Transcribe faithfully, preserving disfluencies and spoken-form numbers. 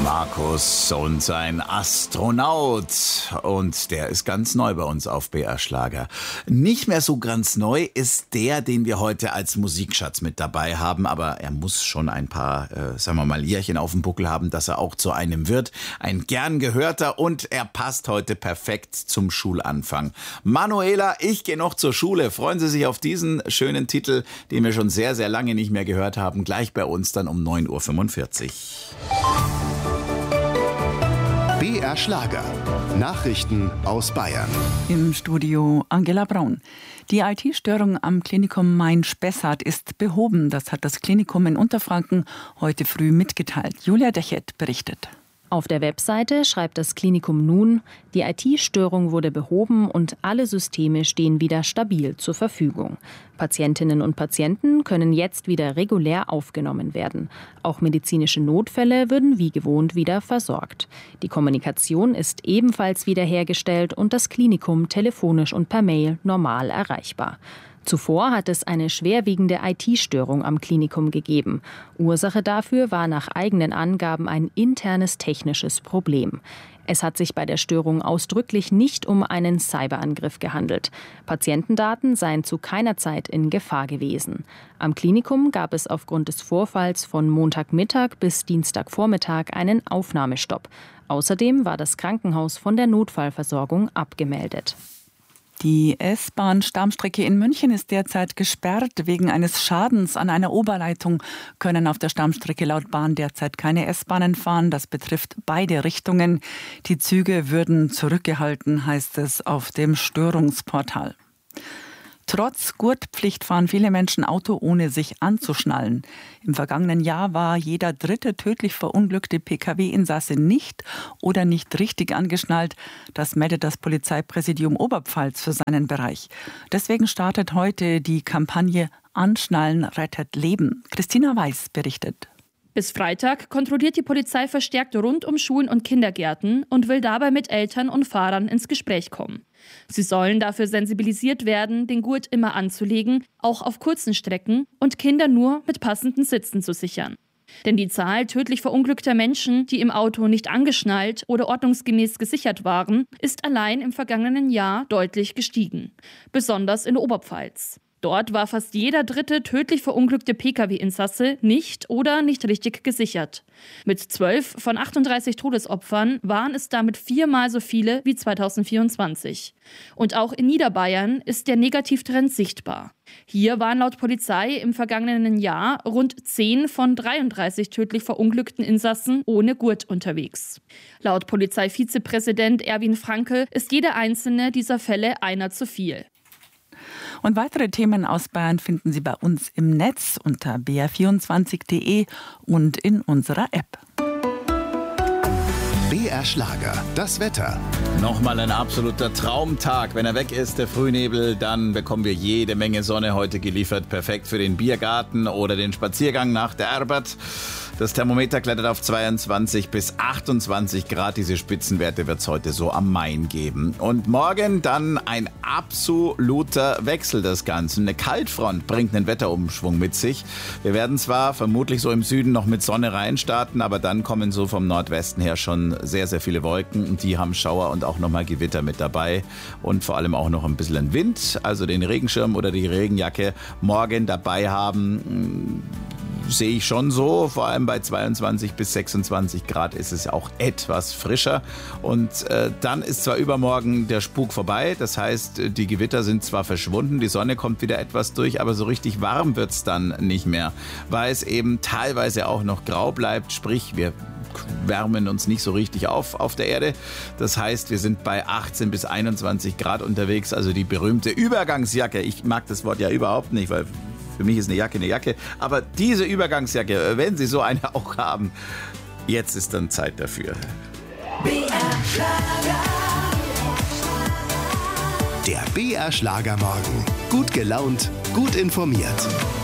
Markus und sein Astronaut. Und der ist ganz neu bei uns auf B R Schlager. Nicht mehr so ganz neu ist der, den wir heute als Musikschatz mit dabei haben. Aber er muss schon ein paar, äh, sagen wir mal, Jährchen auf dem Buckel haben, dass er auch zu einem wird. Ein gern gehörter und er passt heute perfekt zum Schulanfang. Manuela, ich gehe noch zur Schule. Freuen Sie sich auf diesen schönen Titel, den wir schon sehr, sehr lange nicht mehr gehört haben. Gleich bei uns dann um neun Uhr fünfundvierzig. B R Schlager. Nachrichten aus Bayern. Im Studio Angela Braun. Die I T-Störung am Klinikum Main-Spessart ist behoben. Das hat das Klinikum in Unterfranken heute früh mitgeteilt. Julia Dechert berichtet. Auf der Webseite schreibt das Klinikum nun, die I T-Störung wurde behoben und alle Systeme stehen wieder stabil zur Verfügung. Patientinnen und Patienten können jetzt wieder regulär aufgenommen werden. Auch medizinische Notfälle würden wie gewohnt wieder versorgt. Die Kommunikation ist ebenfalls wiederhergestellt und das Klinikum telefonisch und per Mail normal erreichbar. Zuvor hat es eine schwerwiegende I T-Störung am Klinikum gegeben. Ursache dafür war nach eigenen Angaben ein internes technisches Problem. Es hat sich bei der Störung ausdrücklich nicht um einen Cyberangriff gehandelt. Patientendaten seien zu keiner Zeit in Gefahr gewesen. Am Klinikum gab es aufgrund des Vorfalls von Montagmittag bis Dienstagvormittag einen Aufnahmestopp. Außerdem war das Krankenhaus von der Notfallversorgung abgemeldet. Die S-Bahn-Stammstrecke in München ist derzeit gesperrt. Wegen eines Schadens an einer Oberleitung können auf der Stammstrecke laut Bahn derzeit keine S-Bahnen fahren. Das betrifft beide Richtungen. Die Züge würden zurückgehalten, heißt es auf dem Störungsportal. Trotz Gurtpflicht fahren viele Menschen Auto, ohne sich anzuschnallen. Im vergangenen Jahr war jeder dritte tödlich verunglückte P K W-Insasse nicht oder nicht richtig angeschnallt. Das meldet das Polizeipräsidium Oberpfalz für seinen Bereich. Deswegen startet heute die Kampagne Anschnallen rettet Leben. Christina Weiß berichtet. Bis Freitag kontrolliert die Polizei verstärkt rund um Schulen und Kindergärten und will dabei mit Eltern und Fahrern ins Gespräch kommen. Sie sollen dafür sensibilisiert werden, den Gurt immer anzulegen, auch auf kurzen Strecken, und Kinder nur mit passenden Sitzen zu sichern. Denn die Zahl tödlich verunglückter Menschen, die im Auto nicht angeschnallt oder ordnungsgemäß gesichert waren, ist allein im vergangenen Jahr deutlich gestiegen. Besonders in Oberpfalz. Dort war fast jeder dritte tödlich verunglückte P K W-Insasse nicht oder nicht richtig gesichert. Mit zwölf von achtunddreißig Todesopfern waren es damit viermal so viele wie zweitausendvierundzwanzig. Und auch in Niederbayern ist der Negativtrend sichtbar. Hier waren laut Polizei im vergangenen Jahr rund zehn von dreiunddreißig tödlich verunglückten Insassen ohne Gurt unterwegs. Laut Polizeivizepräsident Erwin Franke ist jede einzelne dieser Fälle einer zu viel. Und weitere Themen aus Bayern finden Sie bei uns im Netz unter b r vierundzwanzig punkt d e und in unserer App. B R Schlager, das Wetter. Nochmal ein absoluter Traumtag. Wenn er weg ist, der Frühnebel, dann bekommen wir jede Menge Sonne heute geliefert. Perfekt für den Biergarten oder den Spaziergang nach der Arbeit. Das Thermometer klettert auf zweiundzwanzig bis achtundzwanzig Grad. Diese Spitzenwerte wird es heute so am Main geben. Und morgen dann ein absoluter Wechsel des Ganzen. Eine Kaltfront bringt einen Wetterumschwung mit sich. Wir werden zwar vermutlich so im Süden noch mit Sonne reinstarten, aber dann kommen so vom Nordwesten her schon sehr, sehr viele Wolken. Und die haben Schauer und auch nochmal Gewitter mit dabei. Und vor allem auch noch ein bisschen Wind, also den Regenschirm oder die Regenjacke morgen dabei haben. Sehe ich schon so, vor allem bei zweiundzwanzig bis sechsundzwanzig Grad ist es auch etwas frischer. Und äh, dann ist zwar übermorgen der Spuk vorbei, das heißt, die Gewitter sind zwar verschwunden, die Sonne kommt wieder etwas durch, aber so richtig warm wird es dann nicht mehr, weil es eben teilweise auch noch grau bleibt, sprich wir wärmen uns nicht so richtig auf auf der Erde. Das heißt, wir sind bei achtzehn bis einundzwanzig Grad unterwegs, also die berühmte Übergangsjacke. Ich mag das Wort ja überhaupt nicht, weil für mich ist eine Jacke eine Jacke. Aber diese Übergangsjacke, wenn Sie so eine auch haben, jetzt ist dann Zeit dafür. B R Schlager. Der B R Schlager Morgen. Gut gelaunt, gut informiert.